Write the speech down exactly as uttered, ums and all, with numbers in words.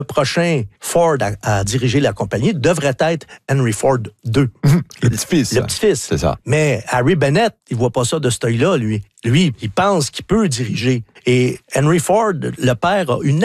Le prochain Ford à, à diriger la compagnie devrait être Henry Ford deux. Le petit-fils. Le petit-fils. C'est ça. Mais Harry Bennett, il voit pas ça de cet œil-là, lui. Lui, il pense qu'il peut diriger. Et Henry Ford, le père, a une